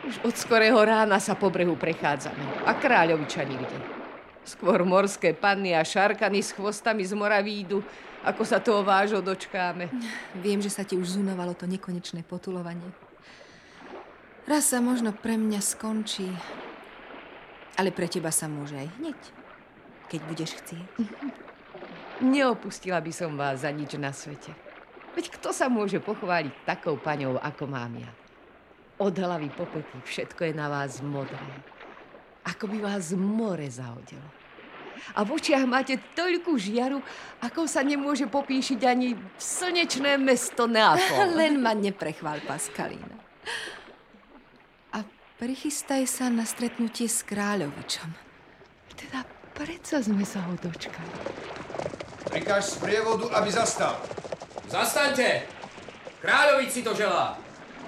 Už od skorého rána sa po brehu prechádzame a kráľoviča nikde. Skôr morské panny a šarkany s chvostami z mora výjdu, ako sa toho vážo dočkáme. Viem, že sa ti už zunovalo to nekonečné potulovanie. Raz sa možno pre mňa skončí, ale pre teba sa môže aj hneď, keď budeš chcieť. Neopustila by som vás za nič na svete. Veď kto sa môže pochváliť takou paňou, ako mám ja? Od hlavy po pety všetko je na vás modré. Ako by vás more zahodilo. A v očiach máte toľkú žiaru, ako sa nemôže popíšiť ani slnečné mesto Neapol. Len ma neprechvál, Paskalína. A prichystaj sa na stretnutie s kráľovičom. Teda predsa sme sa ho dočkali. Prikáž z prievodu, aby zastal. Zastaňte! Kráľovič si to želá.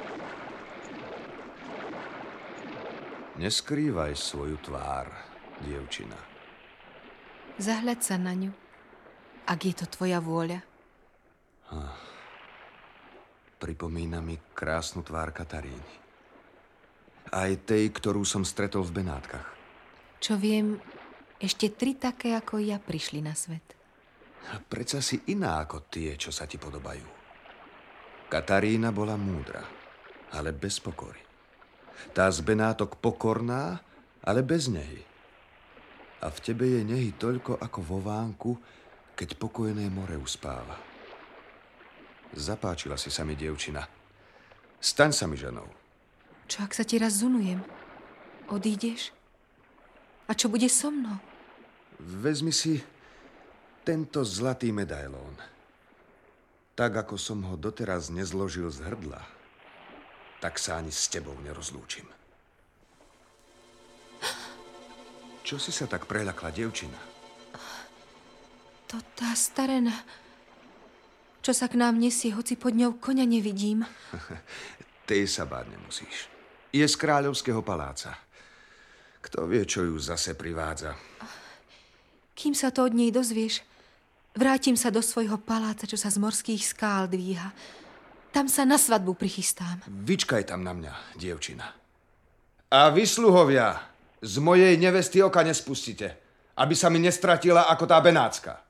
Neskrývaj svoju tvár, dievčina. Zahľaď sa na ňu, ak je to tvoja vôľa. Pripomína mi krásnu tvár Kataríny. Aj tej, ktorú som stretol v Benátkach. Čo viem, ešte 3 také ako ja prišli na svet. A predsa si iná ako tie, čo sa ti podobajú. Katarína bola múdra, ale bez pokory. Tá z Benátok pokorná, ale bez nehy. A v tebe je nehy toľko ako vo vánku, keď pokojné more uspáva. Zapáčila si sa mi, dievčina. Staň sa mi ženou. Čo ak sa ti raz zunujem? Odídeš? A čo bude so mnou? Vezmi si tento zlatý medailón. Tak, ako som ho doteraz nezložil z hrdla, tak sa ani s tebou nerozlúčim. Čo si sa tak preľakla, dievčina? To tá starena, čo sa k nám nesie, hoci pod ňou koňa nevidím. Tej sa báť nemusíš. Je z kráľovského paláca. Kto vie, čo ju zase privádza. Kým sa to od nej dozvieš, vrátim sa do svojho paláca, čo sa z morských skál dvíha. Tam sa na svadbu prichystám. Vyčkaj tam na mňa, dievčina. A vy, sluhovia, z mojej nevesty oka nespustite, aby sa mi nestratila ako tá Benátska.